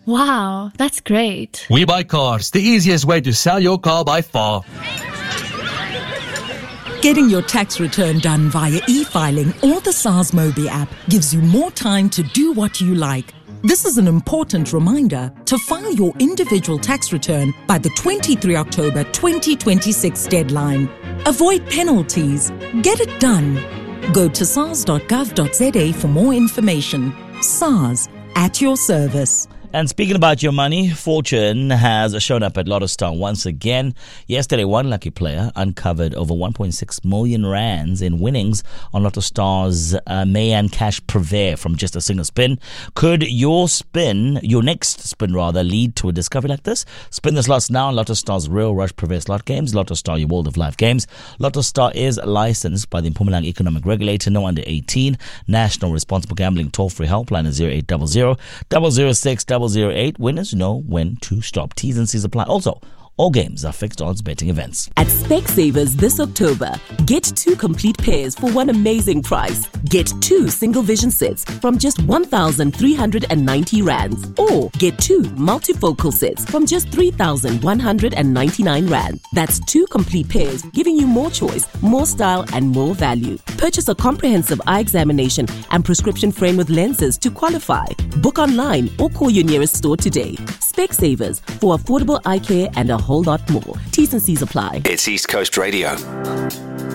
Wow, that's great. We Buy Cars, the easiest way to sell your car by far. Getting your tax return done via e-filing or the SARS Mobi app gives you more time to do what you like. This is an important reminder to file your individual tax return by the 23 October 2026 deadline. Avoid penalties. Get it done. Go to sars.gov.za for more information. SARS, at your service. And speaking about your money, Fortune has shown up at Lottostar once again. Yesterday, one lucky player uncovered over 1.6 million rands in winnings on Lottostar's Mayan Cash Prevair from just a single spin. Could your next spin lead to a discovery like this? Spin the slots now on Lottostar's Real Rush Prevair slot games. Lottostar, your world of live games. Lottostar is licensed by the Mpumalanga Economic Regulator, no under 18. National Responsible Gambling toll-free helpline is 0800 006 008. Winners know when to stop. T's and C's apply. Also, all games are fixed odds betting events. At Specsavers this October, get 2 complete pairs for one amazing price. Get 2 single vision sets from just 1,390 rands. Or get 2 multifocal sets from just 3,199 rand. That's 2 complete pairs, giving you more choice, more style, and more value. Purchase a comprehensive eye examination and prescription frame with lenses to qualify. Book online or call your nearest store today. Specsavers, for affordable eye care and a whole lot more. T's and C's apply. It's East Coast Radio.